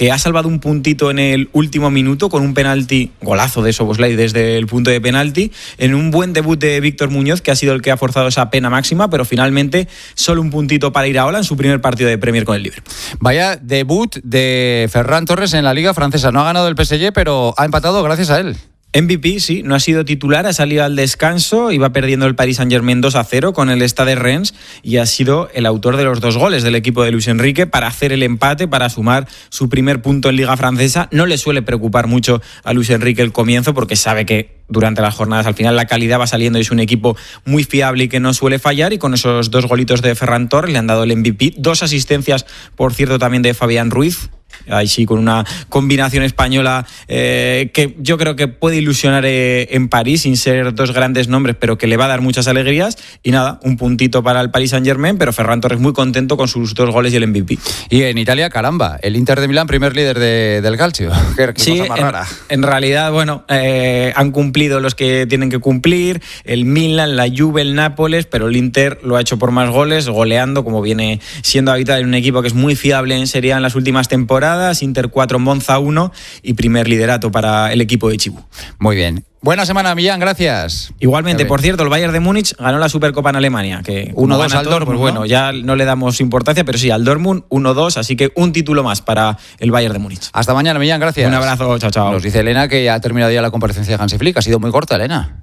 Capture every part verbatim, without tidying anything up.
que ha salvado un puntito en el último minuto con un penalti, golazo de Szoboszlai desde el punto de penalti, en un buen debut de Víctor Muñoz, que ha sido el que ha forzado esa pena máxima, pero finalmente solo un puntito para Iraola en su primer partido de Premier con el Liverpool. Vaya debut de Ferran Torres en la Liga Francesa. No ha ganado el P S G, pero ha empatado gracias a él. M V P, sí, no ha sido titular, ha salido al descanso, iba perdiendo el Paris Saint-Germain dos a cero con el Stade Reims y ha sido el autor de los dos goles del equipo de Luis Enrique para hacer el empate, para sumar su primer punto en Liga Francesa. No le suele preocupar mucho a Luis Enrique el comienzo porque sabe que durante las jornadas al final la calidad va saliendo y es un equipo muy fiable y que no suele fallar, y con esos dos golitos de Ferran Torres le han dado el M V P, dos asistencias, por cierto, también de Fabián Ruiz. Ahí sí, con una combinación española eh, que yo creo que puede ilusionar eh, en París, sin ser dos grandes nombres, pero que le va a dar muchas alegrías. Y nada, un puntito para el Paris Saint-Germain, pero Ferran Torres muy contento con sus dos goles y el M V P. Y en Italia, caramba, el Inter de Milán, primer líder de, del Calcio. Qué, qué sí, cosa más en, rara. En realidad, bueno, eh, han cumplido los que tienen que cumplir, el Milan, la Juve, el Nápoles, pero el Inter lo ha hecho por más goles, goleando, como viene siendo habitual en un equipo que es muy fiable en Serie A en las últimas temporadas. Inter cuatro, Monza uno y primer liderato para el equipo de Chibú. Muy bien. Buena semana, Millán, gracias. Igualmente, por cierto, el Bayern de Múnich ganó la Supercopa en Alemania, que uno dos al Dortmund, pues bueno, ¿no? Ya no le damos importancia, pero sí, al Dortmund uno dos, así que un título más para el Bayern de Múnich. Hasta mañana, Millán, gracias. Un abrazo, chao, chao. Nos dice Elena que ha terminado ya la comparecencia de Hansi Flick, ha sido muy corta, Elena.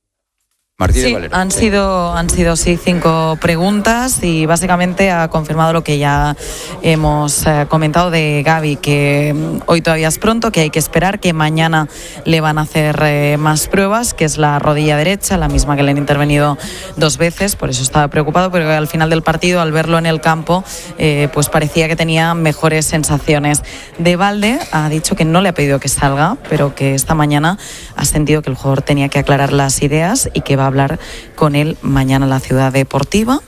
Martínez Sí, Valero. han sido, han sido sí cinco preguntas y básicamente ha confirmado lo que ya hemos eh, comentado de Gavi, que mm, hoy todavía es pronto, que hay que esperar, que mañana le van a hacer eh, más pruebas, que es la rodilla derecha, la misma que le han intervenido dos veces, por eso estaba preocupado, pero al final del partido, al verlo en el campo, eh, pues parecía que tenía mejores sensaciones. De Balde ha dicho que no le ha pedido que salga, pero que esta mañana ha sentido que el jugador tenía que aclarar las ideas y que va a hablar con él mañana en la Ciudad Deportiva,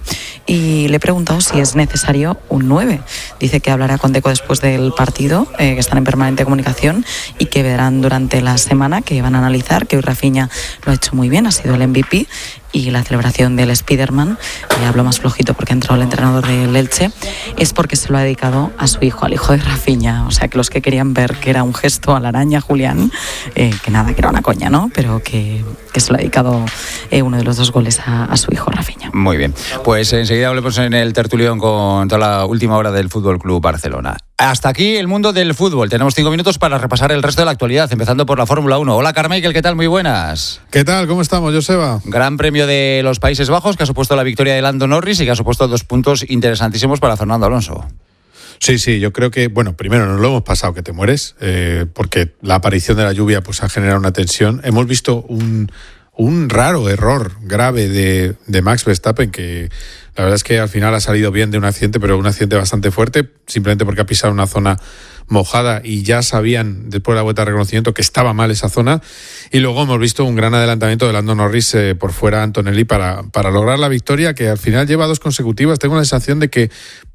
y le he preguntado si es necesario un nueve. Dice que hablará con Deco después del partido, eh, que están en permanente comunicación y que verán durante la semana, que van a analizar, que hoy Rafinha lo ha hecho muy bien, ha sido el M V P, y la celebración del Spiderman, y hablo más flojito porque entró el entrenador del Elche, es porque se lo ha dedicado a su hijo, al hijo de Rafinha. O sea, que los que querían ver que era un gesto a la araña, Julián, eh, que nada, que era una coña, ¿no? Pero que, que se lo ha dedicado eh, uno de los dos goles a, a su hijo, Rafinha. Muy bien. Pues enseguida hablemos en el tertulión con toda la última hora del Fútbol Club Barcelona. Hasta aquí el mundo del fútbol. Tenemos cinco minutos para repasar el resto de la actualidad, empezando por la Fórmula uno. Hola, Carmichael, ¿qué tal? Muy buenas. ¿Qué tal? ¿Cómo estamos, Joseba? Gran Premio de los Países Bajos, que ha supuesto la victoria de Lando Norris y que ha supuesto dos puntos interesantísimos para Fernando Alonso. Sí, sí, yo creo que, bueno, primero nos lo hemos pasado que te mueres, eh, porque la aparición de la lluvia pues ha generado una tensión. Hemos visto un, un raro error grave de, de Max Verstappen, que la verdad es que al final ha salido bien de un accidente, pero un accidente bastante fuerte, simplemente porque ha pisado una zona mojada y ya sabían después de la vuelta de reconocimiento que estaba mal esa zona. Y luego hemos visto un gran adelantamiento de Lando Norris eh, por fuera de Antonelli para, para lograr la victoria, que al final lleva dos consecutivas. Tengo la sensación de que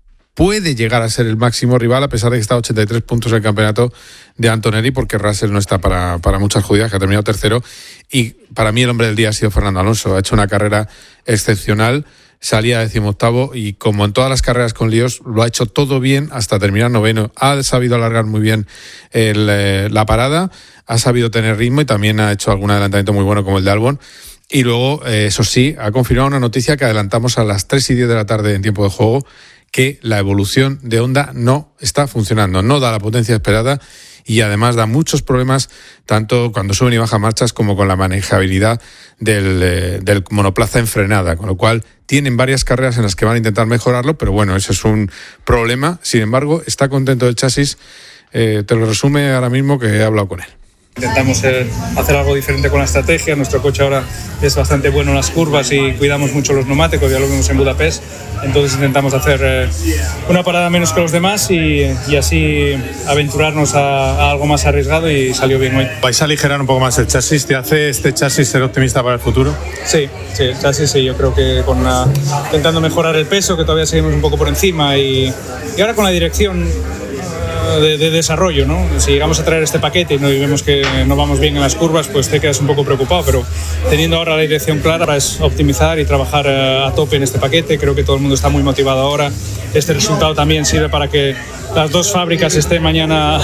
puede llegar a ser el máximo rival, a pesar de que está a ochenta y tres puntos en el campeonato de Antonelli, porque Russell no está para, para muchas jodidas, que ha terminado tercero. Y para mí el hombre del día ha sido Fernando Alonso. Ha hecho una carrera excepcional, salía decimoctavo y, como en todas las carreras con líos, lo ha hecho todo bien hasta terminar noveno. Ha sabido alargar muy bien el, eh, la parada, ha sabido tener ritmo y también ha hecho algún adelantamiento muy bueno como el de Albon. Y luego, eh, eso sí, ha confirmado una noticia que adelantamos a las tres y diez de la tarde en tiempo de juego, que la evolución de Honda no está funcionando, no da la potencia esperada y además da muchos problemas tanto cuando suben y bajan marchas como con la manejabilidad del, eh, del monoplaza en frenada, con lo cual tienen varias carreras en las que van a intentar mejorarlo, pero bueno, ese es un problema. Sin embargo, está contento del chasis, eh, te lo resume ahora mismo que he hablado con él. Intentamos eh, hacer algo diferente con la estrategia. Nuestro coche ahora es bastante bueno en las curvas y cuidamos mucho los neumáticos, ya lo vimos en Budapest. Entonces intentamos hacer eh, una parada menos que los demás y, y así aventurarnos a, a algo más arriesgado, y salió bien hoy. ¿Vais a aligerar un poco más el chasis? ¿Te hace este chasis ser optimista para el futuro? Sí, sí, el chasis sí. Yo creo que con una, intentando mejorar el peso, que todavía seguimos un poco por encima, y, y ahora con la dirección De, de desarrollo, ¿no? Si llegamos a traer este paquete y, no, y vemos que no vamos bien en las curvas, pues te quedas un poco preocupado, pero teniendo ahora la dirección clara es optimizar y trabajar a tope en este paquete. Creo que todo el mundo está muy motivado ahora. Este resultado también sirve para que las dos fábricas estén mañana